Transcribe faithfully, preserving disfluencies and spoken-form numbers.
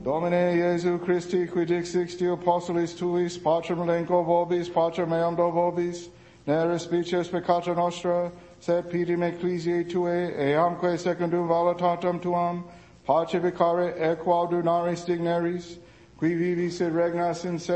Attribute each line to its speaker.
Speaker 1: Domine Jesu Christi, qui dixixti apostolis tuis, Patrem elenco vobis, Patrem meam do vobis, ne respices peccata nostra, sed pidem ecclesiae tuae, eamque secundum voluntatem tuam, pace vicare equo audunaris digneris, qui vivis et regnas in